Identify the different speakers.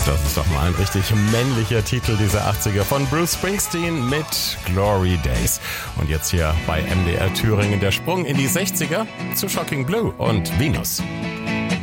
Speaker 1: Das ist doch mal ein richtig männlicher Titel dieser 80er von Bruce Springsteen mit Glory Days. Und jetzt hier bei MDR Thüringen der Sprung in die 60er zu Shocking Blue und Venus.